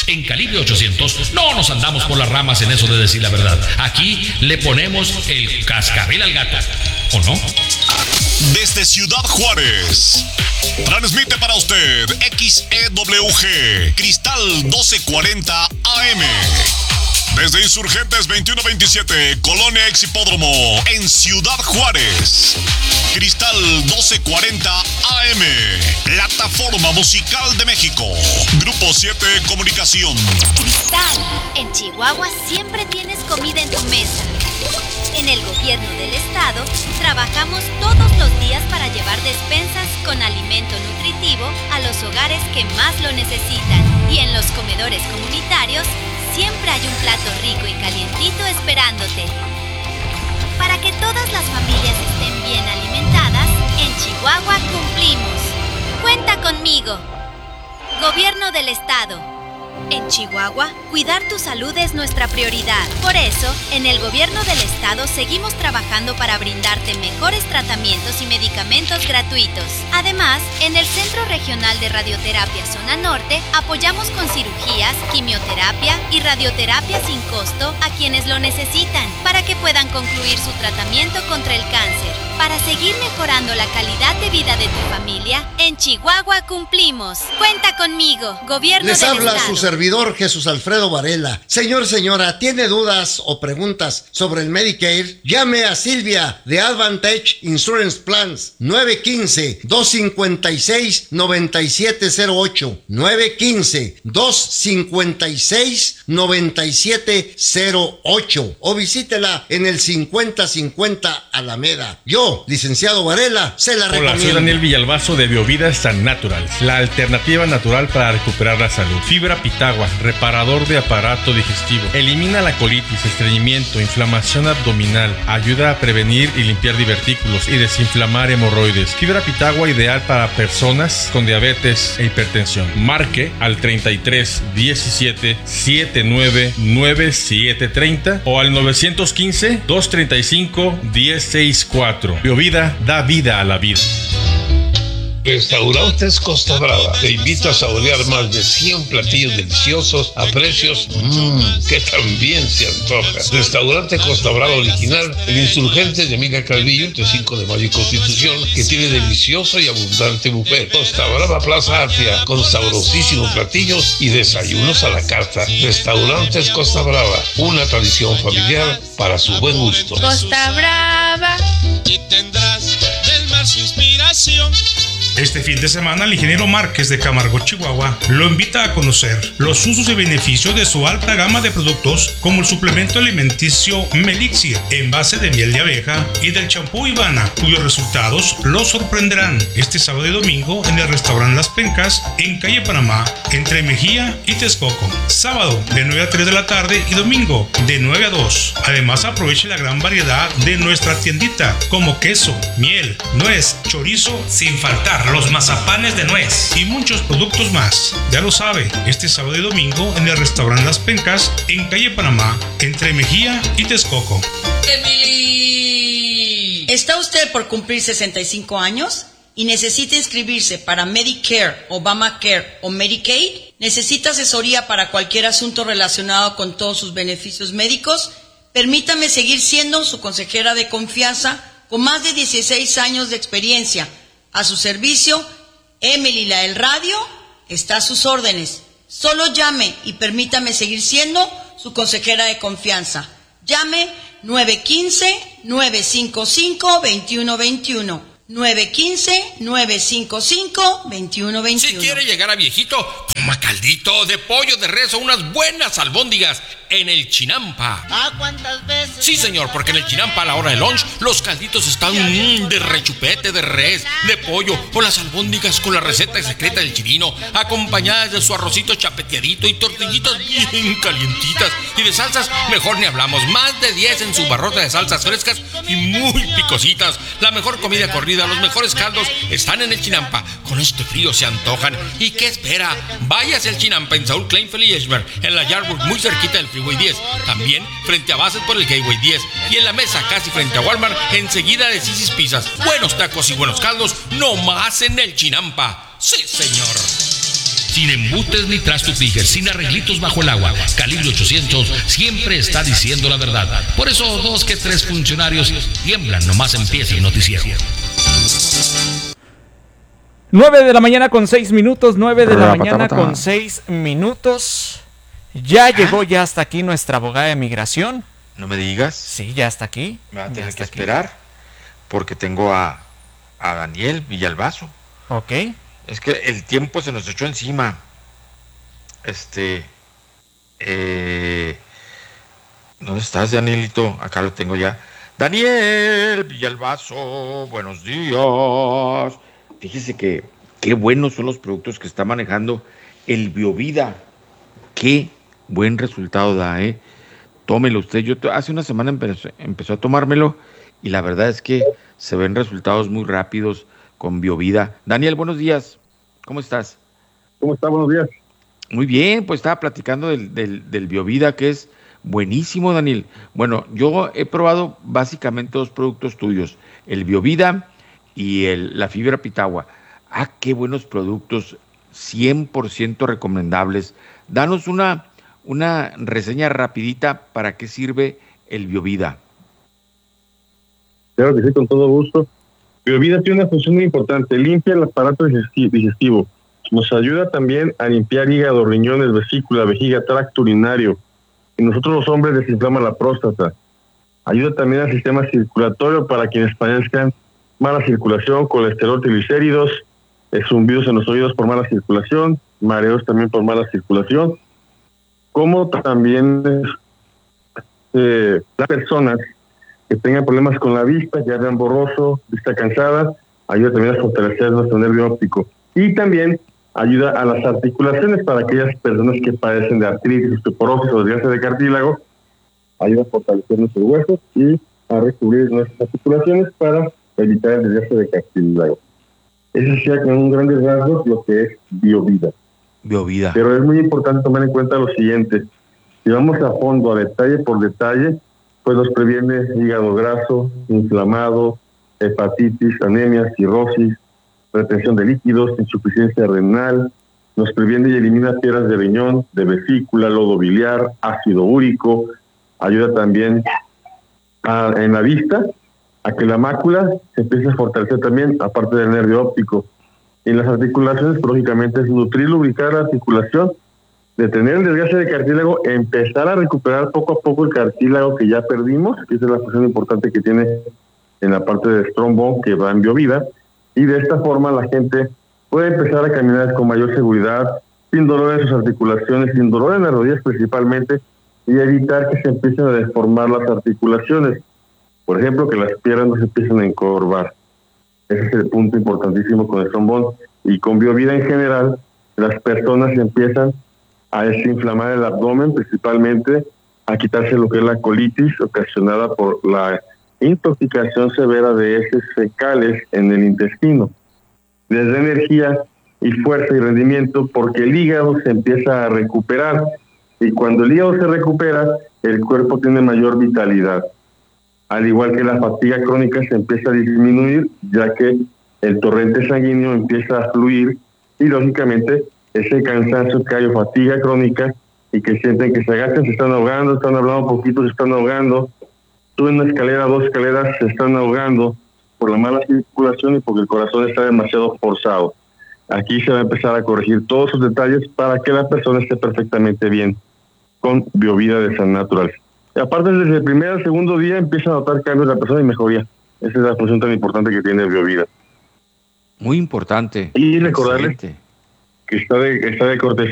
En Calibre 800 no nos andamos por las ramas en eso de decir la verdad. Aquí le ponemos el cascabel al gato, ¿o no? Desde Ciudad Juárez, transmite para usted XEWG Cristal 1240 AM. Desde Insurgentes 2127, Colonia Ex Hipódromo, en Ciudad Juárez. Cristal 1240 AM, Plataforma Musical de México. Grupo 7 Comunicación. Cristal, en Chihuahua siempre tienes comida en tu mesa. En el gobierno del estado, trabajamos todos los días para llevar despensas con alimento nutritivo a los hogares que más lo necesitan. Y en los comedores comunitarios, siempre hay un plato rico y calientito esperándote. Para que todas las familias estén bien alimentadas, en Chihuahua cumplimos. Cuenta conmigo. Gobierno del Estado. En Chihuahua, cuidar tu salud es nuestra prioridad. Por eso, en el Gobierno del Estado seguimos trabajando para brindarte mejores tratamientos y medicamentos gratuitos. Además, en el Centro Regional de Radioterapia Zona Norte, apoyamos con cirugías, quimioterapia y radioterapia sin costo a quienes lo necesitan, para que puedan concluir su tratamiento contra el cáncer. Para seguir mejorando la calidad de vida de tu familia, en Chihuahua cumplimos. Cuenta conmigo, Gobierno del Estado. Les habla su servidor Jesús Alfredo Varela. Señor, señora, ¿tiene dudas o preguntas sobre el Medicare? Llame a Silvia de Advantage Insurance Plans 915-256-9708 915-256-9708 o visítela en el 5050 Alameda. Yo, licenciado Varela, se la recomiendo. Hola, soy Daniel Villalbazo de Biovida San Naturals, la alternativa natural para recuperar la salud. Fibra Pitagua, reparador de aparato digestivo. Elimina la colitis, estreñimiento, inflamación abdominal. Ayuda a prevenir y limpiar divertículos y desinflamar hemorroides. Fibra Pitagua ideal para personas con diabetes e hipertensión. Marque al 33 17 79 9730 o al 915 235 1064. Biovida da vida a la vida. Restaurantes Costa Brava te invita a saborear más de 100 platillos deliciosos a precios que también se antoja. Restaurante Costa Brava original, el Insurgentes de Emilia Calvillo, entre 5 de Mayo y Constitución, que tiene delicioso y abundante buffet. Costa Brava Plaza Atria, con sabrosísimos platillos y desayunos a la carta. Restaurantes Costa Brava, una tradición familiar para su buen gusto. Costa Brava. Y tendrás del mar su inspiración. Este fin de semana, el ingeniero Márquez de Camargo, Chihuahua, lo invita a conocer los usos y beneficios de su alta gama de productos, como el suplemento alimenticio Melixir, en base de miel de abeja, y del champú Ivana, cuyos resultados lo sorprenderán este sábado y domingo en el restaurante Las Pencas, en calle Panamá, entre Mejía y Texcoco. Sábado, de 9 a 3 de la tarde, y domingo, de 9 a 2. Además, aproveche la gran variedad de nuestra tiendita, como queso, miel, nuez, chorizo, sin faltar los mazapanes de nuez y muchos productos más. Ya lo sabe, este sábado y domingo en el restaurante Las Pencas, en calle Panamá, entre Mejía y Texcoco. ¿Está usted por cumplir 65 años y necesita inscribirse para Medicare, Obamacare o Medicaid? ¿Necesita asesoría para cualquier asunto relacionado con todos sus beneficios médicos? Permítame seguir siendo su consejera de confianza con más de 16 años de experiencia. A su servicio, Emily la del radio está a sus órdenes. Solo llame y permítame seguir siendo su consejera de confianza. Llame 915-955-2121. 915-955-2121. Si quiere llegar a viejito, coma caldito de pollo de res o unas buenas albóndigas en el Chinampa. ¿Cuántas veces? Sí, señor, porque en el Chinampa a la hora de lunch los calditos están de rechupete, de res, de pollo, o las albóndigas con la receta secreta del chirino, acompañadas de su arrocito chapeteadito y tortillitas bien calientitas. Y de salsas, mejor ni hablamos. Más de 10 en su barrota de salsas frescas y muy picositas. La mejor comida corrida, los mejores caldos están en el Chinampa. Con este frío se antojan. ¿Y qué espera? Váyase al Chinampa en Saúl Kleinfeld y Eschberg, en la Yardburg, muy cerquita del Freeway 10. También frente a Bassett por el Gateway 10. Y en la mesa, casi frente a Walmart, enseguida de Sisi's Pizzas. Buenos tacos y buenos caldos, no más en el Chinampa. ¡Sí, señor! sin embutes ni trastupijes, sin arreglitos bajo el agua. Calibre 800 siempre está diciendo la verdad. Por eso 2 que 3 funcionarios tiemblan nomás empieza el noticiero. 9 de la mañana con 6 minutos, 9 de la mañana con 6 minutos. Ya llegó ya hasta aquí nuestra abogada de migración. No me digas. Sí, ya está aquí. Me va a tener que esperar porque tengo a Daniel Villalbazo. Ok. Es que el tiempo se nos echó encima. ¿Dónde estás, Danielito? Acá lo tengo ya. Daniel Villalbazo, buenos días. Fíjese que qué buenos son los productos que está manejando el Biovida. Qué buen resultado da, ¿eh? Tómelo usted. Yo hace una semana empezó a tomármelo y la verdad es que se ven resultados muy rápidos con Biovida. Daniel, buenos días. ¿Cómo estás? ¿Cómo está? Buenos días. Muy bien, pues estaba platicando del Biovida, que es buenísimo, Daniel. Bueno, yo he probado básicamente 2 productos tuyos, el Biovida y la fibra pitagua. Ah, qué buenos productos, 100% recomendables. Danos una reseña rapidita para qué sirve el Biovida. Claro que sí, con todo gusto. Biovida tiene una función muy importante, limpia el aparato digestivo. Nos ayuda también a limpiar hígado, riñones, vesícula, vejiga, tracto urinario. Y nosotros los hombres desinflama la próstata. Ayuda también al sistema circulatorio para quienes padezcan mala circulación, colesterol, triglicéridos, zumbidos en los oídos por mala circulación, mareos también por mala circulación, como también las personas que tengan problemas con la vista, que vean borroso, vista cansada, ayuda también a fortalecer nuestro nervio óptico. Y también ayuda a las articulaciones para aquellas personas que padecen de artritis, osteoporosis o desgaste de cartílago, ayuda a fortalecer nuestros huesos y a recubrir nuestras articulaciones para evitar el desgaste de cartílago. Eso sería con un grandes rasgos lo que es Biovida. Biovida. Pero es muy importante tomar en cuenta lo siguiente. Si vamos a fondo, a detalle por detalle, pues nos previene hígado graso, inflamado, hepatitis, anemia, cirrosis, retención de líquidos, insuficiencia renal, nos previene y elimina piedras de riñón, de vesícula, lodo biliar, ácido úrico, ayuda también en la vista a que la mácula se empiece a fortalecer también, aparte del nervio óptico. Y en las articulaciones, lógicamente, es nutrir, lubricar la articulación, detener el desgaste de cartílago, empezar a recuperar poco a poco el cartílago que ya perdimos, que esa es la función importante que tiene en la parte de Strong Bone, que va en Biovida, y de esta forma la gente puede empezar a caminar con mayor seguridad, sin dolor en sus articulaciones, sin dolor en las rodillas principalmente, y evitar que se empiecen a deformar las articulaciones. Por ejemplo, que las piernas no se empiecen a encorvar. Ese es el punto importantísimo con el Strong Bone. Y con Biovida en general, las personas empiezan a desinflamar el abdomen, principalmente a quitarse lo que es la colitis ocasionada por la intoxicación severa de heces fecales en el intestino. Les da energía y fuerza y rendimiento porque el hígado se empieza a recuperar, y cuando el hígado se recupera, el cuerpo tiene mayor vitalidad. Al igual que la fatiga crónica se empieza a disminuir, ya que el torrente sanguíneo empieza a fluir y lógicamente ese cansancio que hay o fatiga crónica y que sienten que se agachan, se están ahogando, están hablando poquito, se están ahogando, suben una escalera, 2 escaleras, se están ahogando por la mala circulación y porque el corazón está demasiado forzado. Aquí se va a empezar a corregir todos esos detalles para que la persona esté perfectamente bien con Biovida de San Natural. Y aparte, desde el primer al segundo día empieza a notar cambios en la persona y mejoría. Esa es la función tan importante que tiene Biovida. Muy importante. Y recordarles que está de cortesía